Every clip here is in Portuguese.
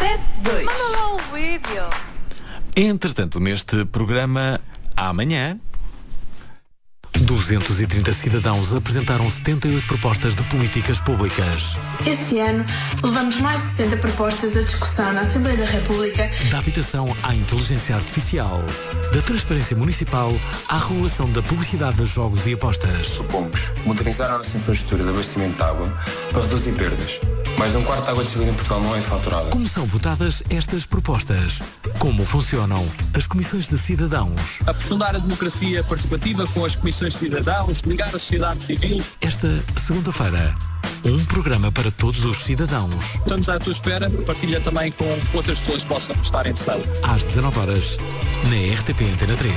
2. Manda lá o vídeo. Entretanto, neste programa, amanhã, 230 cidadãos apresentaram 78 propostas de políticas públicas. Este ano, levamos mais de 60 propostas à discussão na Assembleia da República. Da habitação à inteligência artificial, da transparência municipal à regulação da publicidade de jogos e apostas. Propomos modernizar a nossa infraestrutura de abastecimento de água para reduzir perdas. Mais de um quarto de água distribuída em Portugal não é faturada. Como são votadas estas propostas? Como funcionam as comissões de cidadãos? Aprofundar a democracia participativa com as comissões de cidadãos, ligar a sociedade civil. Esta segunda-feira, um programa para todos os cidadãos. Estamos à tua espera, partilha também com outras pessoas que possam estar interessadas. Às 19h, na RTP Antena 3.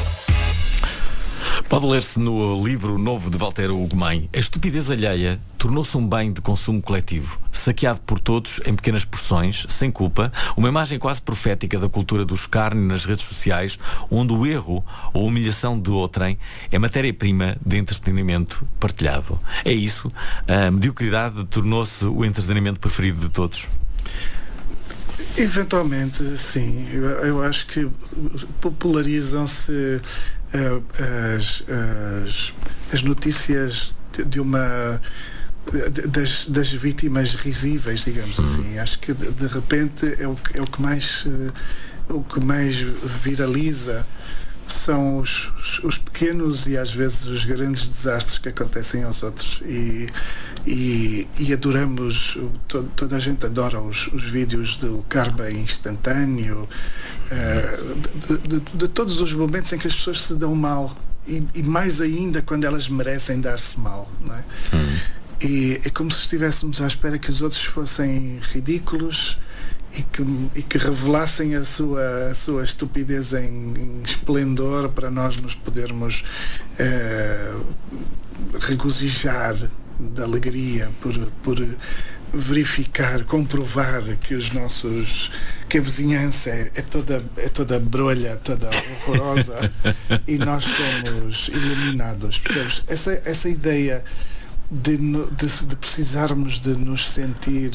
Pode ler-se no livro novo de Walter Ugumem. A estupidez alheia tornou-se um bem de consumo coletivo, saqueado por todos em pequenas porções, sem culpa, uma imagem quase profética da cultura do escárnio nas redes sociais, onde o erro ou a humilhação de outrem é matéria-prima de entretenimento partilhado. É isso? A mediocridade tornou-se o entretenimento preferido de todos? Eventualmente, sim. Eu acho que popularizam-se as notícias de uma das vítimas risíveis, digamos assim. Acho que de repente é o que mais viraliza são os pequenos e às vezes os grandes desastres que acontecem aos outros e adoramos, toda a gente adora os vídeos do karma instantâneo, de todos os momentos em que as pessoas se dão mal e mais ainda quando elas merecem dar-se mal, não é? E é como se estivéssemos à espera que os outros fossem ridículos e que revelassem a sua estupidez em esplendor para nós nos podermos regozijar de alegria por verificar, comprovar que a vizinhança é toda brolha, toda horrorosa e nós somos iluminados, percebes? Essa ideia de precisarmos de nos sentir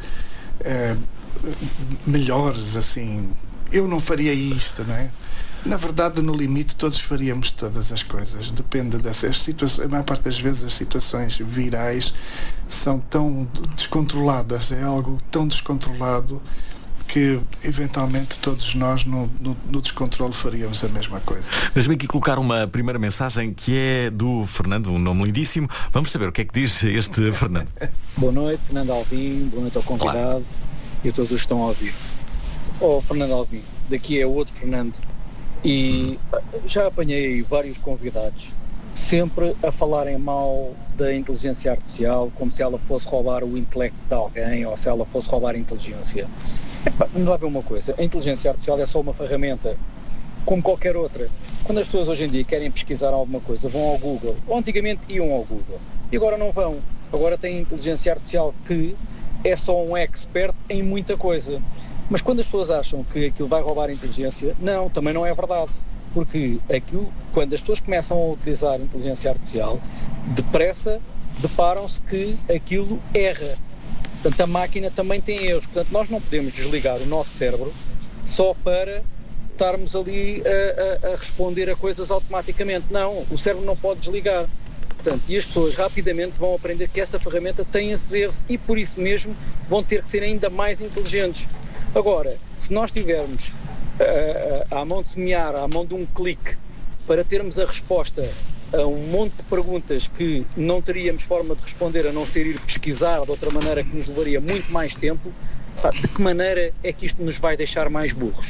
melhores, assim, eu não faria isto, não é? Na verdade, no limite, todos faríamos todas as coisas. Depende dessas situações. A maior parte das vezes as situações virais são tão descontroladas, é algo tão descontrolado que eventualmente todos nós no descontrole faríamos a mesma coisa. Deixa-me aqui colocar uma primeira mensagem que é do Fernando, um nome lindíssimo. Vamos saber o que é que diz este Fernando. Boa noite, Fernando Alvim, boa noite ao convidado. Olá. E a todos os que estão a ouvir. Fernando Alvim, daqui é outro Fernando. E já apanhei vários convidados sempre a falarem mal da inteligência artificial, como se ela fosse roubar o intelecto de alguém ou se ela fosse roubar a inteligência. Vamos lá ver uma coisa, a inteligência artificial é só uma ferramenta como qualquer outra. Quando as pessoas hoje em dia querem pesquisar alguma coisa, vão ao Google, ou antigamente iam ao Google, e agora não vão. Agora tem inteligência artificial que é só um expert em muita coisa. Mas quando as pessoas acham que aquilo vai roubar a inteligência, não, também não é verdade. Porque quando as pessoas começam a utilizar a inteligência artificial, depressa deparam-se que aquilo erra. Portanto, a máquina também tem erros. Portanto, nós não podemos desligar o nosso cérebro só para estarmos ali a responder a coisas automaticamente. Não, o cérebro não pode desligar. Portanto, e as pessoas rapidamente vão aprender que essa ferramenta tem esses erros e por isso mesmo vão ter que ser ainda mais inteligentes. Agora, se nós tivermos à mão de semear, à mão de um clique, para termos a resposta a um monte de perguntas que não teríamos forma de responder a não ser ir pesquisar de outra maneira que nos levaria muito mais tempo, de que maneira é que isto nos vai deixar mais burros?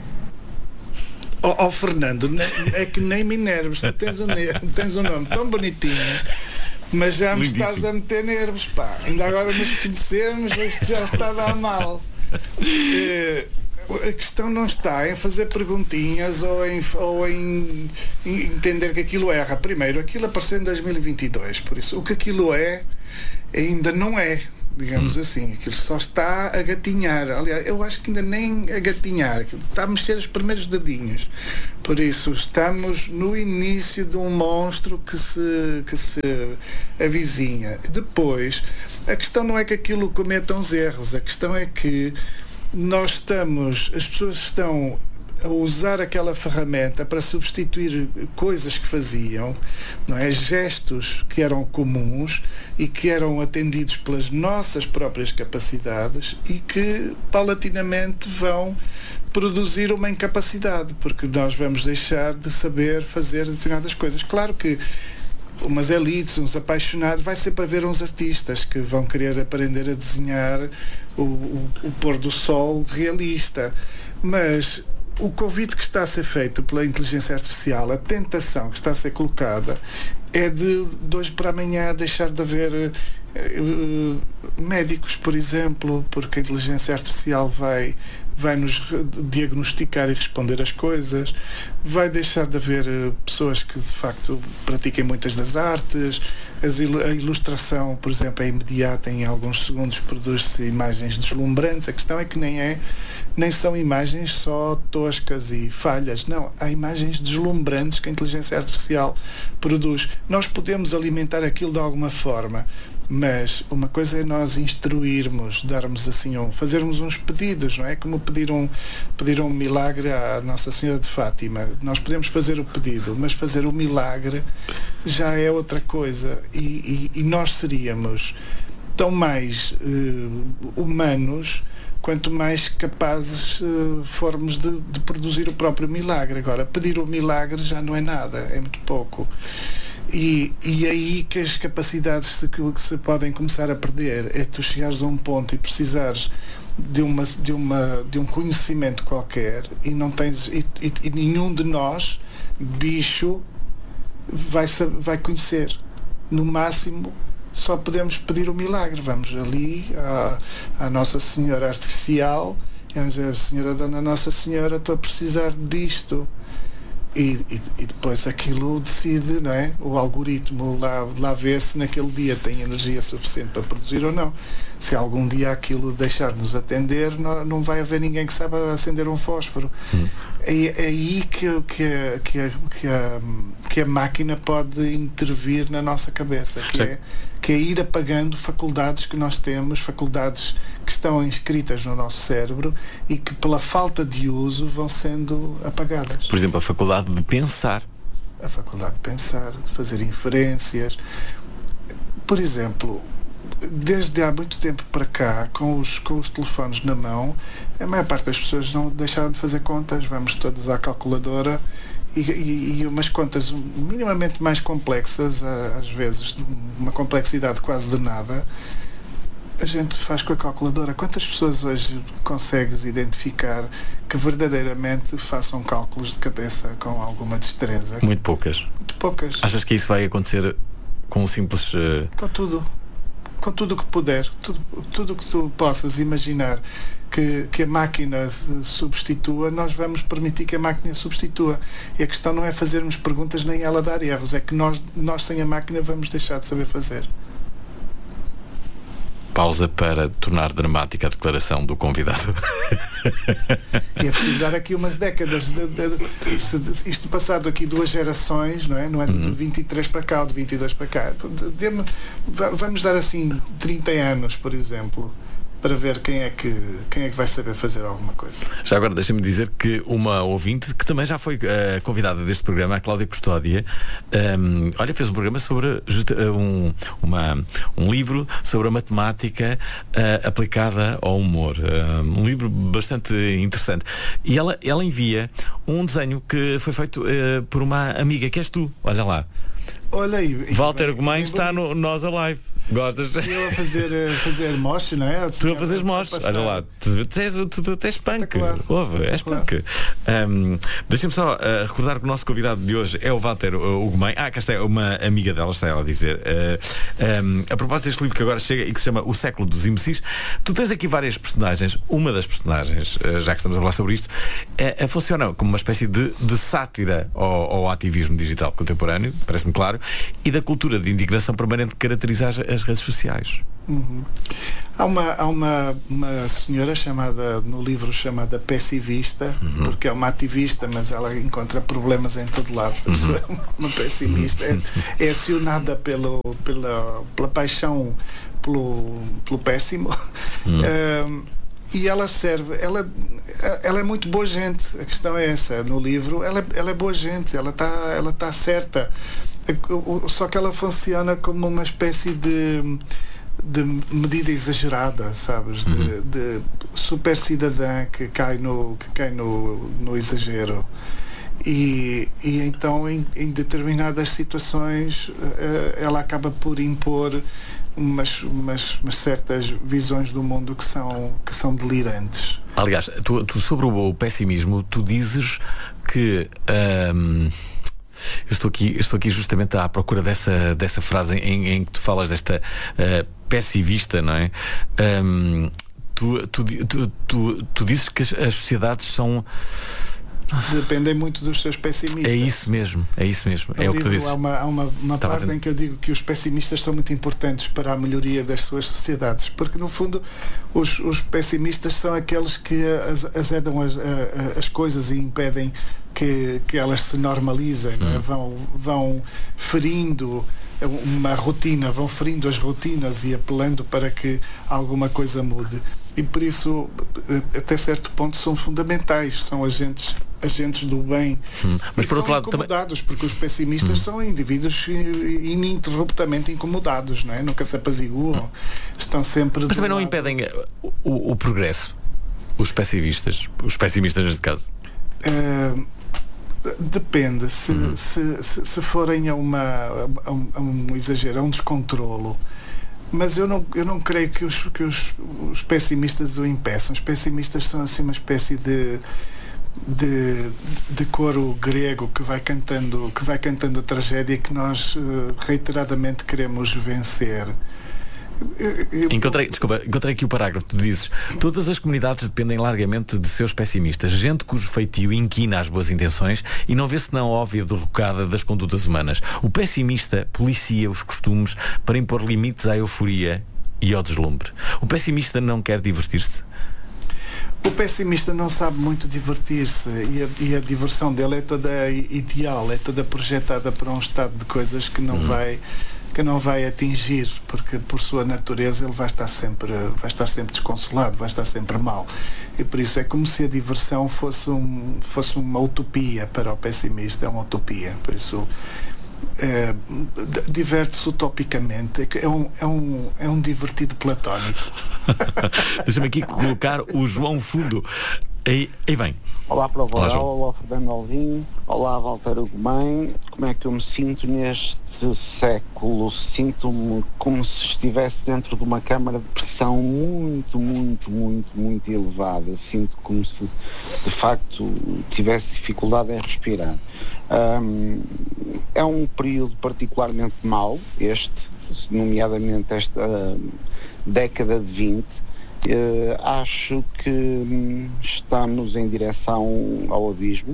Fernando, é que nem me enerves, tu tens um nome tão bonitinho, mas já me estás a meter nervos, pá. Ainda agora nos conhecemos, isto já está a dar mal. A questão não está em fazer perguntinhas ou em entender que aquilo erra. Primeiro, aquilo apareceu em 2022, por isso o que aquilo é ainda não é, digamos assim. Aquilo só está a gatinhar. Aliás, eu acho que ainda nem a gatinhar, aquilo está a mexer os primeiros dedinhos. Por isso estamos no início de um monstro que se avizinha. Depois, a questão não é que aquilo cometa uns erros, a questão é que as pessoas estão a usar aquela ferramenta para substituir coisas que faziam, não é? Gestos que eram comuns e que eram atendidos pelas nossas próprias capacidades e que paulatinamente vão produzir uma incapacidade, porque nós vamos deixar de saber fazer determinadas coisas. Claro que umas elites, uns apaixonados, vai sempre haver uns artistas que vão querer aprender a desenhar o pôr do sol realista, mas o convite que está a ser feito pela inteligência artificial, a tentação que está a ser colocada, é de hoje para amanhã deixar de haver médicos, por exemplo, porque a inteligência artificial vai nos diagnosticar e responder as coisas, vai deixar de haver pessoas que de facto pratiquem muitas das artes, a ilustração, por exemplo, é imediata, em alguns segundos produz-se imagens deslumbrantes. A questão é que nem são imagens só toscas e falhas, não, há imagens deslumbrantes que a inteligência artificial produz. Nós podemos alimentar aquilo de alguma forma, mas uma coisa é nós instruirmos, darmos assim fazermos uns pedidos, não é? Como pedir um milagre à Nossa Senhora de Fátima. Nós podemos fazer o pedido, mas fazer o milagre já é outra coisa, e nós seríamos tão mais humanos quanto mais capazes formos de produzir o próprio milagre. Agora, pedir o milagre já não é nada, é muito pouco. E aí que as capacidades que se podem começar a perder é tu chegares a um ponto e precisares de um conhecimento qualquer e não tens e nenhum de nós, bicho, vai conhecer. No máximo só podemos pedir o milagre. Vamos ali à Nossa Senhora Artificial, vamos dizer: Senhora Dona Nossa Senhora, estou a precisar disto. E depois aquilo decide, não é? O algoritmo lá vê se naquele dia tem energia suficiente para produzir ou não. Se algum dia aquilo deixar-nos atender, não vai haver ninguém que saiba acender um fósforo. É aí que a máquina pode intervir na nossa cabeça, que é ir apagando faculdades que nós temos, faculdades que estão inscritas no nosso cérebro e que pela falta de uso vão sendo apagadas. Por exemplo, a faculdade de pensar. A faculdade de pensar, de fazer inferências. Por exemplo, desde há muito tempo para cá, com os telefones na mão, a maior parte das pessoas não deixaram de fazer contas. Vamos todos à calculadora e umas contas minimamente mais complexas, às vezes uma complexidade quase de nada, a gente faz com a calculadora. Quantas pessoas hoje consegues identificar que verdadeiramente façam cálculos de cabeça com alguma destreza? Muito poucas. Muito poucas. Achas que isso vai acontecer com um simples... Com tudo que puder, tudo que tu possas imaginar que a máquina substitua, nós vamos permitir que a máquina substitua. E a questão não é fazermos perguntas nem ela dar erros, é que nós sem a máquina vamos deixar de saber fazer. Pausa para tornar dramática a declaração do convidado. E é preciso dar aqui umas décadas isto passado aqui 2 gerações, não é de 23 para cá ou de 22 para cá. Vamos dar assim 30 anos, por exemplo, para ver quem é que vai saber fazer alguma coisa. Já agora deixa-me dizer que uma ouvinte que também já foi convidada deste programa, a Cláudia Custódia, fez um programa sobre um livro sobre a matemática aplicada ao humor, um livro bastante interessante, e ela envia um desenho que foi feito por uma amiga que és tu, olha lá. Olha aí, Walter Gomes está no Nós Alive. Gostas? Eu a fazer moche, não é? Tu a fazeres moche, olha lá. Tu és punk. Ouve, és punk. Deixa-me só recordar que o nosso convidado de hoje é o Walter Gomes. Cá está, é uma amiga dela, está ela a dizer. A propósito deste livro que agora chega e que se chama O Século dos Imbecis, tu tens aqui várias personagens. Uma das personagens, já que estamos a falar sobre isto, funciona como uma espécie de sátira ao ativismo digital contemporâneo, parece-me claro, e da cultura de indignação permanente que caracteriza as redes sociais. Há uma senhora no livro chamada pessimista, porque é uma ativista, mas ela encontra problemas em todo lado. Uma pessimista é acionada pela paixão pelo péssimo. E ela serve, ela é muito boa gente, a questão é essa. No livro ela é boa gente, ela tá certa, só que ela funciona como uma espécie de medida exagerada, sabes, de super cidadã que cai no exagero. E então em determinadas situações ela acaba por impor umas certas visões do mundo que são delirantes. Aliás, tu sobre o pessimismo, tu dizes que eu estou aqui justamente à procura dessa frase em que tu falas desta pessimista, não é? Tu dizes que as sociedades são... Dependem muito dos seus pessimistas. É isso mesmo. É o que tu dizes. Há uma parte em que eu digo que os pessimistas são muito importantes para a melhoria das suas sociedades, porque no fundo os pessimistas são aqueles que azedam as coisas e impedem que elas se normalizem, não é? Vão ferindo uma rotina, vão ferindo as rotinas e apelando para que alguma coisa mude. E por isso, até certo ponto, são fundamentais, são agentes do bem. Mas por são outro lado incomodados, porque os pessimistas são indivíduos ininterruptamente incomodados, não é? Nunca se apaziguam, estão sempre... Mas também não impedem o progresso, os pessimistas neste caso. Depende, se forem a um exagero, a um descontrolo. Mas eu não creio que os pessimistas o impeçam. Os pessimistas são assim uma espécie de coro grego que vai cantando a tragédia que nós reiteradamente queremos vencer. Encontrei aqui o parágrafo. Tu dizes: todas as comunidades dependem largamente de seus pessimistas, gente cujo feitio inquina as boas intenções e não vê senão a óbvia derrocada das condutas humanas. O pessimista policia os costumes para impor limites à euforia e ao deslumbre. O pessimista não quer divertir-se. O pessimista não sabe muito divertir-se e a diversão dele é toda ideal, é toda projetada para um estado de coisas que não vai atingir, porque por sua natureza ele vai estar sempre desconsolado, vai estar sempre mal. E por isso é como se a diversão fosse uma utopia para o pessimista, é uma utopia. Por isso diverte-se utopicamente, é um divertido platónico. Deixa-me aqui colocar o João Fundo. Aí vem. Olá para o Varal, olá Fernando Alvim, olá Walter Ugumem. Como é que eu me sinto neste século? Sinto-me como se estivesse dentro de uma câmara de pressão muito elevada. Sinto como se de facto tivesse dificuldade em respirar. É um período particularmente mau, nomeadamente esta década de 20. Acho que estamos em direção ao abismo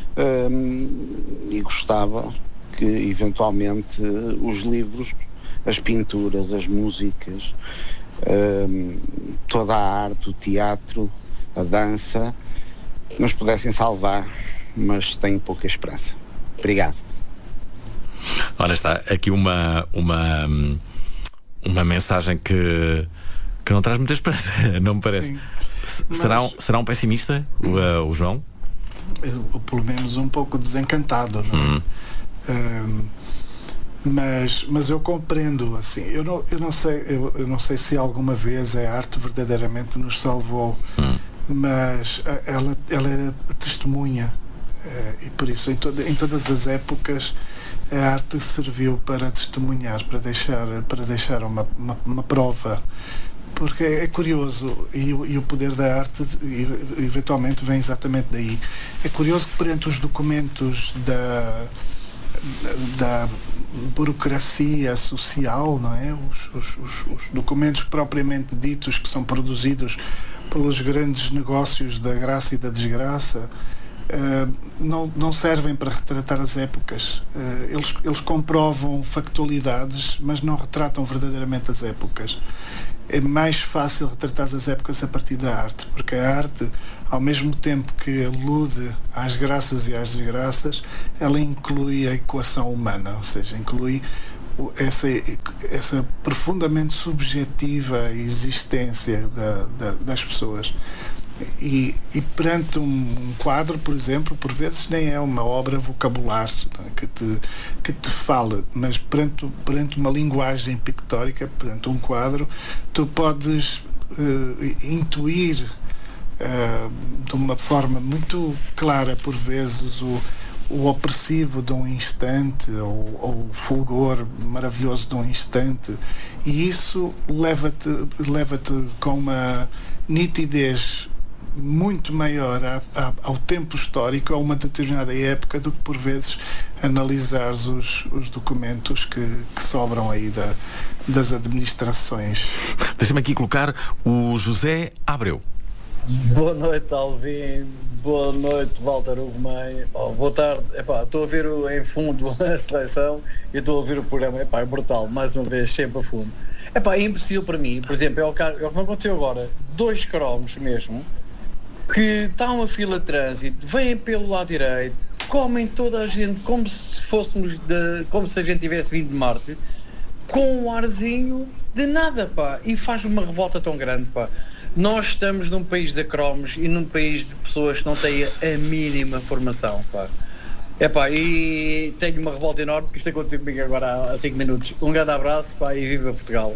e gostava que eventualmente os livros, as pinturas, as músicas, toda a arte, o teatro, a dança nos pudessem salvar, mas tenho pouca esperança. Obrigado. Ora, está aqui uma mensagem que não traz muita esperança, não me parece. Será um pessimista o João? Pelo menos um pouco desencantado, não é? Mas eu compreendo, assim, eu não sei se alguma vez a arte verdadeiramente nos salvou, mas ela é testemunha, e por isso em todas as épocas a arte serviu para testemunhar, para deixar uma prova. Porque é curioso, e o poder da arte eventualmente vem exatamente daí. É curioso que perante os documentos da burocracia social, não é? Os documentos propriamente ditos que são produzidos pelos grandes negócios da graça e da desgraça, não servem para retratar as épocas. Eles comprovam factualidades, mas não retratam verdadeiramente as épocas. É mais fácil retratar as épocas a partir da arte, porque a arte, ao mesmo tempo que alude às graças e às desgraças, ela inclui a equação humana, ou seja, inclui essa profundamente subjetiva existência das pessoas. E perante um quadro, por exemplo, por vezes nem é uma obra vocabular, não é, que te fale, mas perante uma linguagem pictórica, perante um quadro, tu podes intuir de uma forma muito clara, por vezes, o opressivo de um instante, ou o fulgor maravilhoso de um instante, e isso leva-te com uma nitidez muito maior ao tempo histórico, a uma determinada época, do que por vezes analisares os documentos que sobram aí das administrações. Deixa-me aqui colocar o José Abreu. Boa noite, Alvin. Boa noite, Walter Ugumem. Boa tarde. Estou a ver em fundo a seleção e estou a ouvir o programa. É brutal, mais uma vez, sempre a fundo. É impossível para mim, por exemplo, é o que me aconteceu agora. 2 cromos mesmo, que está uma fila de trânsito, vêm pelo lado direito, comem toda a gente como se a gente tivesse vindo de Marte, com um arzinho de nada, e faz uma revolta tão grande, Nós estamos num país de cromos e num país de pessoas que não têm a mínima formação, e tenho uma revolta enorme, porque isto aconteceu comigo agora há 5 minutos. Um grande abraço, e viva Portugal.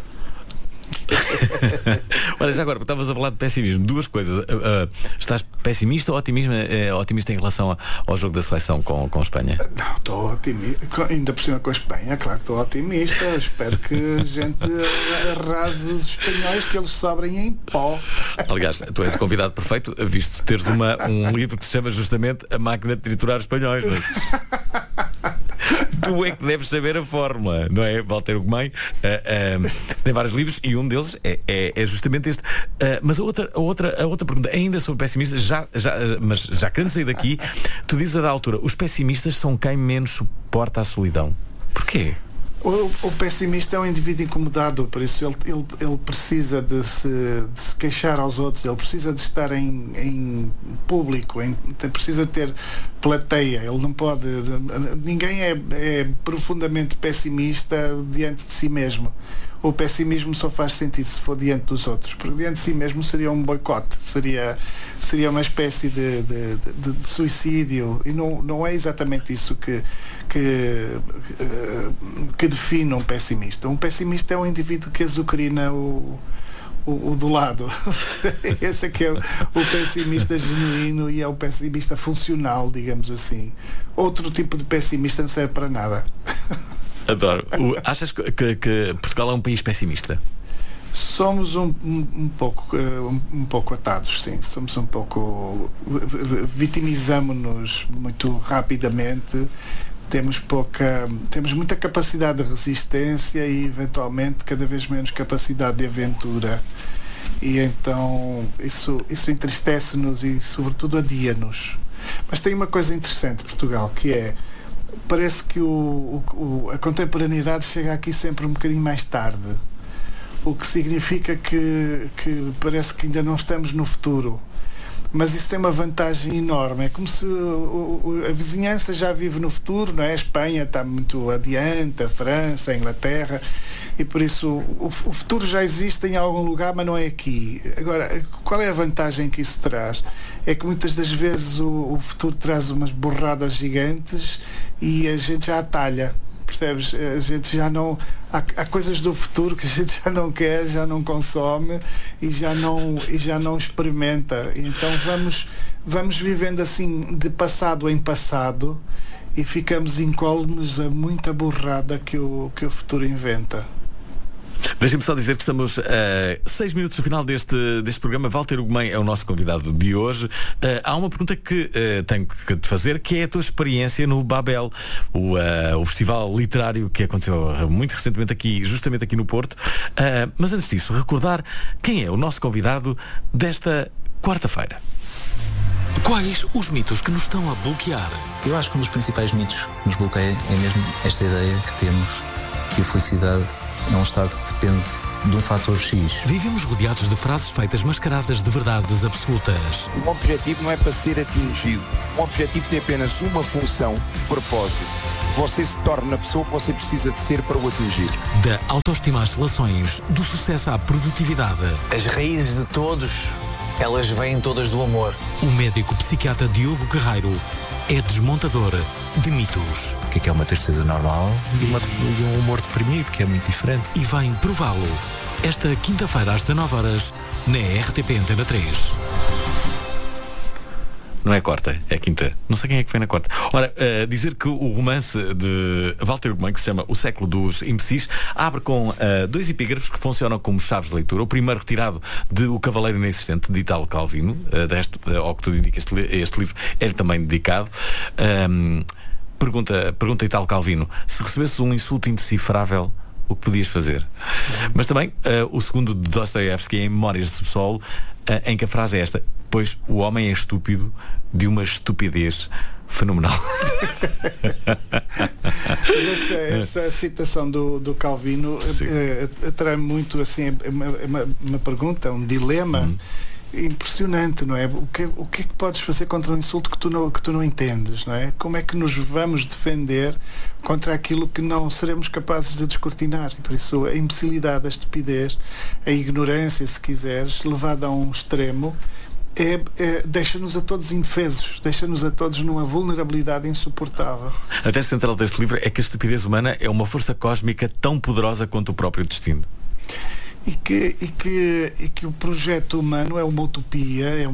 Olha, já agora, estavas a falar de pessimismo. 2 coisas. Estás pessimista ou otimista em relação ao jogo da seleção com a Espanha? Não, estou otimista. Ainda por cima com a Espanha, claro que estou otimista. Espero que a gente arrase os espanhóis, que eles sobrem em pó. Aliás, tu és o convidado perfeito, visto teres um livro que se chama justamente A Máquina de Triturar Espanhóis, não é? Tu é que deves saber a fórmula, não é, Walter Ugumem? Tem vários livros e um deles é justamente este. Mas a outra pergunta, ainda sobre pessimistas, mas já querendo sair daqui, tu dizes a da altura, os pessimistas são quem menos suporta a solidão. Porquê? O pessimista é um indivíduo incomodado, por isso ele precisa de se queixar aos outros, ele precisa de estar em público, precisa ter plateia, ele não pode. Ninguém é profundamente pessimista diante de si mesmo. O pessimismo só faz sentido se for diante dos outros, porque diante de si mesmo seria um boicote, seria uma espécie de suicídio, e não é exatamente isso que define um pessimista. Um pessimista é um indivíduo que azucrina o do lado. Esse é que é o pessimista genuíno e é o pessimista funcional, digamos assim. Outro tipo de pessimista não serve para nada. Adoro. Achas que Portugal é um país pessimista? Somos um pouco atados, sim. Somos um pouco... Vitimizamos-nos muito rapidamente. Temos muita capacidade de resistência e, eventualmente, cada vez menos capacidade de aventura. E então isso entristece-nos e, sobretudo, adia-nos. Mas tem uma coisa interessante, Portugal, que é... Parece que a contemporaneidade chega aqui sempre um bocadinho mais tarde, o que significa que parece que ainda não estamos no futuro, mas isso tem uma vantagem enorme. É como se a vizinhança já vive no futuro, não é? A Espanha está muito adiante, a França, a Inglaterra, e por isso o futuro já existe em algum lugar, mas não é aqui. Agora, qual é a vantagem que isso traz? É que muitas das vezes o futuro traz umas borradas gigantes e a gente já atalha, percebes? A gente já não... Há coisas do futuro que a gente já não quer, já não consome e já não experimenta. Então vamos vivendo assim de passado em passado e ficamos incólumes a muita borrada que o futuro inventa. Deixem-me só dizer que estamos a 6 minutos do final deste programa. Walter Ugumem é o nosso convidado de hoje. Há uma pergunta que tenho que te fazer, que é a tua experiência no Babel, o festival literário que aconteceu muito recentemente aqui, justamente aqui no Porto. Mas antes disso, recordar quem é o nosso convidado desta quarta-feira. Quais os mitos que nos estão a bloquear? Eu acho que um dos principais mitos que nos bloqueia é mesmo esta ideia que temos que a felicidade é um estado que depende de um fator X. Vivemos rodeados de frases feitas mascaradas de verdades absolutas. O objetivo não é para ser atingido. O objetivo tem apenas uma função, propósito. você se torne a pessoa que você precisa de ser para o atingir. Da autoestima às relações, do sucesso à produtividade. As raízes de todos, elas vêm todas do amor. O médico psiquiatra Diogo Guerreiro é desmontador de mitos. O que é uma tristeza normal e um humor deprimido, que é muito diferente. E vai prová-lo esta quinta-feira às 19h na RTP Antena 3. Não é quarta, é quinta. Não sei quem é que foi na quarta. Ora, dizer que o romance de Walter Ugumem, que se chama O Século dos Imbecis, abre com 2 epígrafos que funcionam como chaves de leitura. O primeiro retirado de O Cavaleiro Inexistente, de Italo Calvino. De resto, ao que tudo indica, este livro é também dedicado. Pergunta Italo Calvino: se recebesses um insulto indecifrável, o que podias fazer? Mas também o segundo de Dostoiévski, em Memórias de Subsolo, em que a frase é esta: pois o homem é estúpido de uma estupidez fenomenal. Essa citação do Calvino atrai muito, assim, uma pergunta, um dilema impressionante, não é? O que é que podes fazer contra um insulto que tu não entendes, não é? Como é que nos vamos defender contra aquilo que não seremos capazes de descortinar? E por isso a imbecilidade, a estupidez, a ignorância, se quiseres, levada a um extremo, deixa-nos a todos indefesos, deixa-nos a todos numa vulnerabilidade insuportável. A tese central deste livro é que a estupidez humana é uma força cósmica tão poderosa quanto o próprio destino. E que o projeto humano é uma utopia, é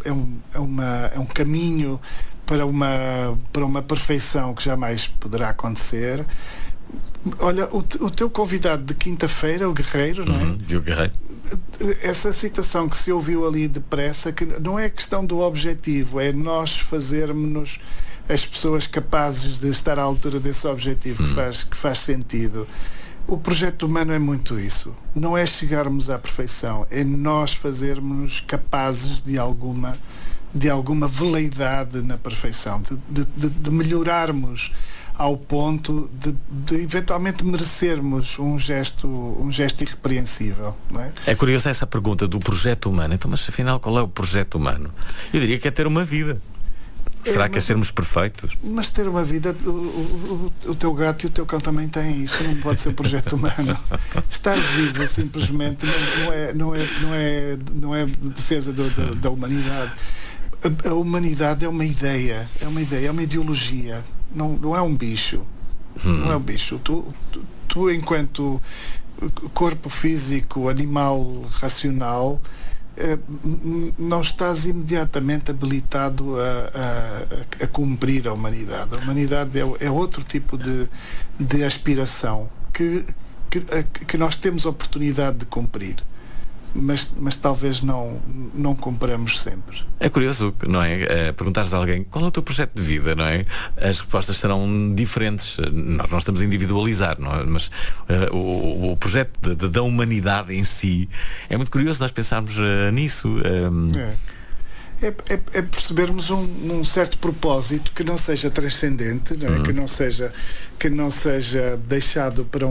um caminho para uma perfeição que jamais poderá acontecer. Olha, o teu convidado de quinta-feira, o Guerreiro, não é? Diogo Guerreiro. Essa citação que se ouviu ali depressa, que não é questão do objetivo, é nós fazermos as pessoas capazes de estar à altura desse objetivo, que faz sentido. O projeto humano é muito isso. Não é chegarmos à perfeição, é nós fazermos capazes de alguma veleidade na perfeição, de melhorarmos ao ponto de eventualmente merecermos um gesto irrepreensível, não é? É curiosa essa pergunta do projeto humano. Então, mas afinal, qual é o projeto humano? Eu diria que é ter uma vida. Será que é sermos perfeitos? Mas ter uma vida, o teu gato e o teu cão também têm isso. Não pode ser um projeto humano. Estar vivo simplesmente não é defesa da humanidade. A humanidade é uma ideia, é uma ideologia. Não é um bicho. Não é um bicho. Tu enquanto corpo físico, animal racional, não estás imediatamente habilitado a cumprir a humanidade. A humanidade é outro tipo de aspiração que nós temos a oportunidade de cumprir, mas talvez não cumpriramos sempre. É curioso, não é? Perguntares a alguém qual é o teu projeto de vida, não é? As respostas serão diferentes. Nós não estamos a individualizar, não é? Mas o projeto da humanidade em si é muito curioso nós pensarmos nisso. É percebermos um certo propósito que não seja transcendente, não é? Que não seja deixado para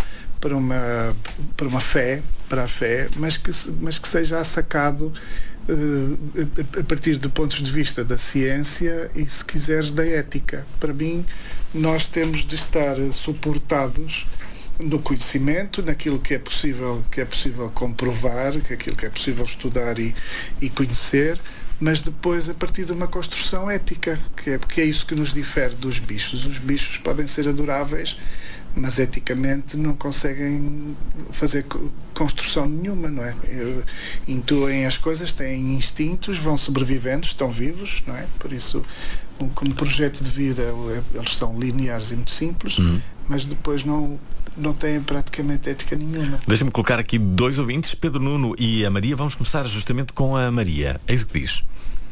a fé, mas que seja sacado a partir de pontos de vista da ciência e, se quiseres, da ética. Para mim, nós temos de estar suportados no conhecimento, naquilo que é possível comprovar, aquilo que é possível estudar e conhecer, mas depois a partir de uma construção ética, porque é isso que nos difere dos bichos. Os bichos podem ser adoráveis, mas eticamente não conseguem fazer construção nenhuma, não é? Intuem as coisas, têm instintos, vão sobrevivendo, estão vivos, não é? Por isso, como projeto de vida, eles são lineares e muito simples, mas depois não têm praticamente ética nenhuma. Deixa-me colocar aqui 2 ouvintes, Pedro Nuno e a Maria. Vamos começar justamente com a Maria. Eis o que diz.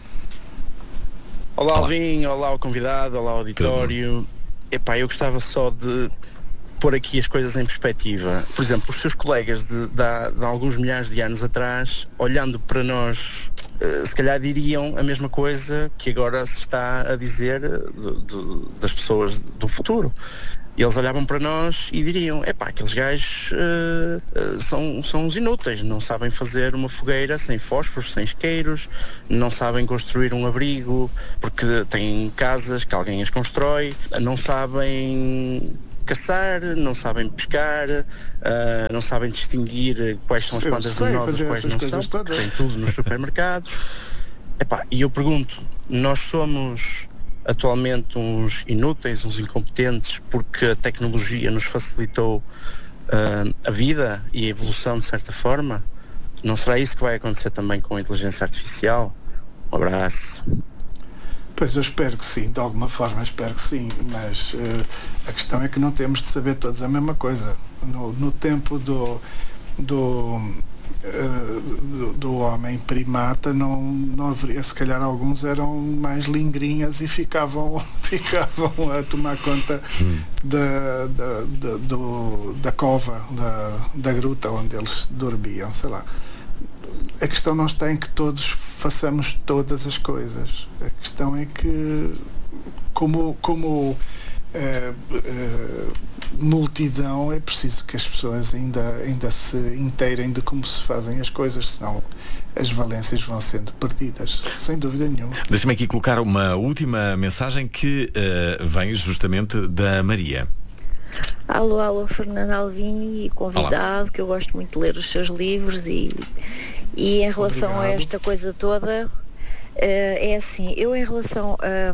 Olá, Alvin, olá ao convidado, olá ao auditório. Eu gostava só de pôr aqui as coisas em perspectiva. Por exemplo, os seus colegas de alguns milhares de anos atrás, olhando para nós, se calhar diriam a mesma coisa que agora se está a dizer das pessoas do futuro. E eles olhavam para nós e diriam, aqueles gajos são uns inúteis, não sabem fazer uma fogueira sem fósforos, sem isqueiros, não sabem construir um abrigo porque têm casas que alguém as constrói, não sabem caçar, não sabem pescar, não sabem distinguir quais são as plantas venenosas, quais não são, porque tem tudo nos supermercados. E eu pergunto, nós somos atualmente uns inúteis, uns incompetentes, porque a tecnologia nos facilitou a vida e a evolução de certa forma? Não será isso que vai acontecer também com a inteligência artificial? Um abraço. Pois eu espero que sim, de alguma forma espero que sim, mas a questão é que não temos de saber todos a mesma coisa. No tempo do homem primata não haveria, se calhar alguns eram mais lingrinhas e ficavam a tomar conta da cova, da gruta onde eles dormiam, sei lá. A questão não está em que todos façamos todas as coisas. A questão é que como multidão é preciso que as pessoas ainda se inteirem de como se fazem as coisas, senão as valências vão sendo perdidas, sem dúvida nenhuma. Deixa-me aqui colocar uma última mensagem que vem justamente da Maria. Alô, Fernando Alvim e convidado. Olá. Que eu gosto muito de ler os seus livros e em relação a esta coisa toda, é assim, eu em relação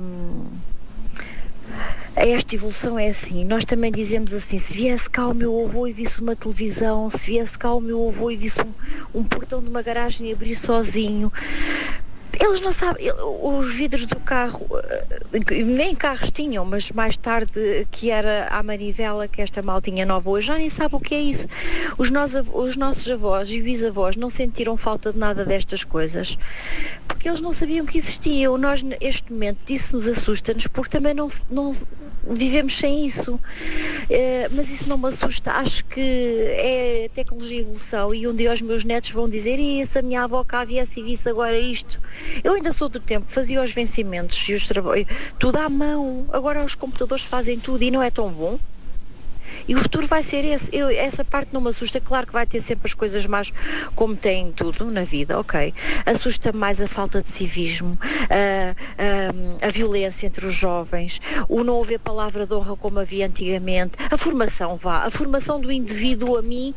a esta evolução é assim, nós também dizemos assim, se viesse cá o meu avô e visse uma televisão, se viesse cá o meu avô e visse um portão de uma garagem e abrir sozinho, eles não sabem, os vidros do carro, nem carros tinham, mas mais tarde, que era a manivela, que esta maltinha nova hoje, já nem sabe o que é isso. Os nossos avós e bisavós não sentiram falta de nada destas coisas, porque eles não sabiam que existiam. Nós, neste momento, isso nos assusta-nos, porque também não vivemos sem isso. Mas isso não me assusta, acho que é tecnologia e evolução, e um dia os meus netos vão dizer, e se a minha avó cá viesse e visse agora isto. Eu ainda sou do tempo, fazia os vencimentos e os trabalhos, tudo à mão. Agora os computadores fazem tudo e não é tão bom. E o futuro vai ser esse. Essa parte não me assusta. Claro que vai ter sempre as coisas más, como tem tudo na vida, ok. Assusta-me mais a falta de civismo, a violência entre os jovens, o não haver palavra de honra como havia antigamente, a formação do indivíduo. A mim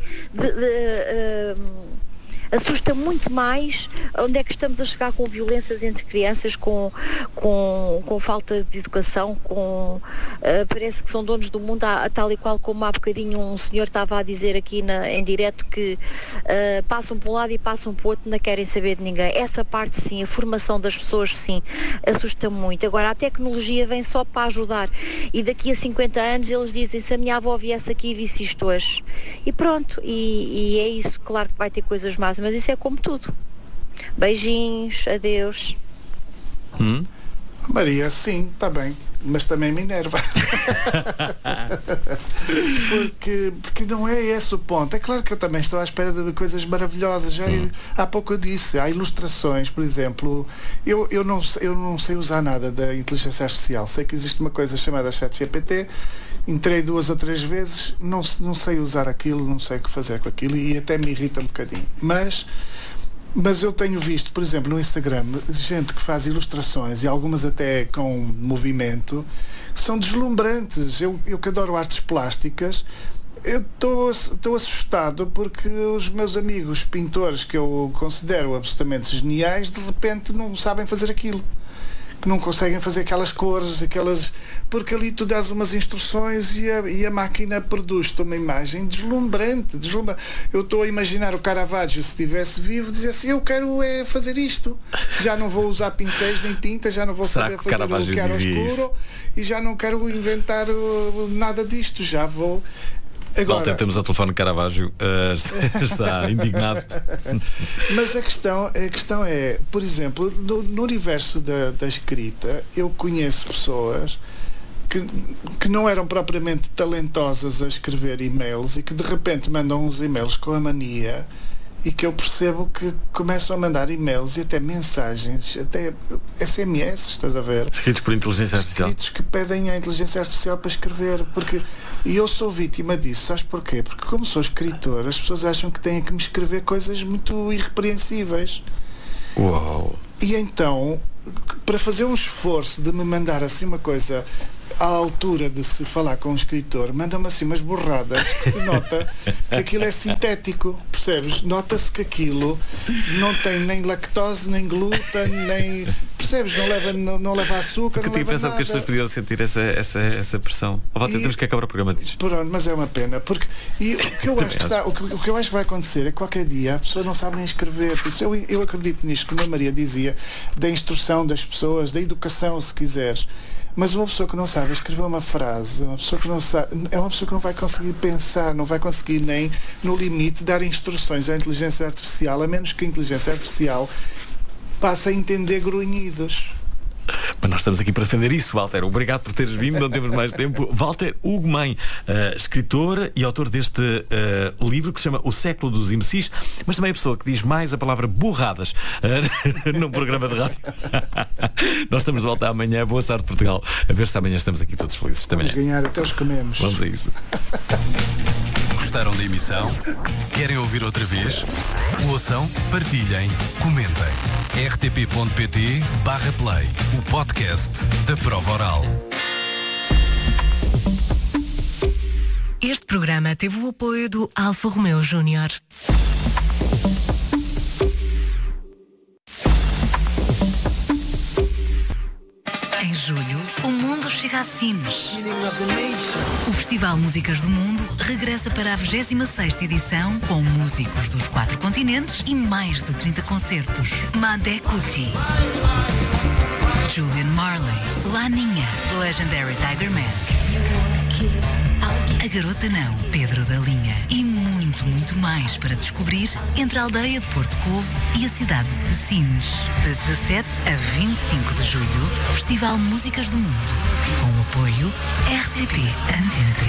assusta muito mais onde é que estamos a chegar com violências entre crianças, com falta de educação, parece que são donos do mundo, tal e qual como há bocadinho um senhor estava a dizer aqui em direto, que passam para um lado e passam para o outro, não querem saber de ninguém. Essa parte sim, a formação das pessoas sim, assusta muito. Agora a tecnologia vem só para ajudar, e daqui a 50 anos eles dizem, se a minha avó viesse aqui e visse isto hoje, e pronto, e é isso. Claro que vai ter coisas más, mas isso é como tudo. Beijinhos, adeus. Maria, sim, está bem, mas também me enerva. porque não é esse o ponto. É claro que eu também estou à espera de coisas maravilhosas. Há pouco eu disse, há ilustrações, por exemplo, eu não sei usar nada da inteligência artificial. Sei que existe uma coisa chamada ChatGPT, entrei 2 ou 3 vezes, não sei usar aquilo, não sei o que fazer com aquilo, e até me irrita um bocadinho. Mas eu tenho visto, por exemplo, no Instagram, gente que faz ilustrações, e algumas até com movimento, são deslumbrantes. Eu que adoro artes plásticas, eu estou assustado porque os meus amigos pintores, que eu considero absolutamente geniais, de repente não sabem fazer aquilo. Que não conseguem fazer aquelas cores, porque ali tu dás umas instruções e a máquina produz-te uma imagem deslumbrante. Eu estou a imaginar o Caravaggio, se estivesse vivo, dizia assim, eu quero fazer isto. Já não vou usar pincéis nem tinta, já não vou saber fazer o chiaroscuro e já não quero inventar nada disto, já vou... Agora, Walter, temos ao telefone Caravaggio, está indignado. Mas a questão é, por exemplo, no universo da escrita, eu conheço pessoas que não eram propriamente talentosas a escrever e-mails e que de repente mandam uns e-mails com a mania e que eu percebo que começam a mandar e-mails e até mensagens, até SMS, estás a ver? Escritos por inteligência artificial. Escritos que pedem à inteligência artificial para escrever, e eu sou vítima disso, sabes porquê? Porque como sou escritor, as pessoas acham que têm que me escrever coisas muito irrepreensíveis. Uau! E então, para fazer um esforço de me mandar assim uma coisa à altura de se falar com um escritor, manda-me assim umas borradas que se nota que aquilo é sintético, percebes? Nota-se que aquilo não tem nem lactose, nem glúten, nem... Percebes? Não leva açúcar, não leva nada. Eu tinha pensado que as pessoas podiam sentir essa pressão. Temos que acabar o programa disso. Pronto, mas é uma pena, porque o que eu acho que vai acontecer é que qualquer dia a pessoa não sabe nem escrever. Por isso eu acredito nisto, como a Maria dizia, da instrução das pessoas, da educação, se quiseres. Mas uma pessoa que não sabe escrever uma frase, uma pessoa que não sabe, é uma pessoa que não vai conseguir pensar, não vai conseguir nem, no limite, dar instruções à inteligência artificial, a menos que a inteligência artificial passe a entender grunhidos. Mas nós estamos aqui para defender isso, Walter. Obrigado por teres vindo, não temos mais tempo. Walter Ugumem, escritor e autor deste livro que se chama O Século dos Imbecis, mas também a pessoa que diz mais a palavra burradas num programa de rádio. Nós estamos de volta amanhã. Boa sorte, Portugal. A ver se amanhã estamos aqui todos felizes. Vamos ganhar até os comemos. Vamos a isso. Gostaram da emissão? Querem ouvir outra vez? Ouçam, partilhem, comentem. rtp.pt/play, o podcast da Prova Oral. Este programa teve o apoio do Alfa Romeo Júnior. Em julho, o mundo chega a Sines. O Festival Músicas do Mundo regressa para a 26ª edição com músicos dos 4 continentes e mais de 30 concertos. Madé Kuti, Julian Marley, Laninha, Legendary Tiger Man, A Garota Não, Pedro da Linha e muito, muito mais para descobrir entre a aldeia de Porto Covo e a cidade de Sines. De 17 a 25 de julho, Festival Músicas do Mundo. Com o apoio RTP Antena 3.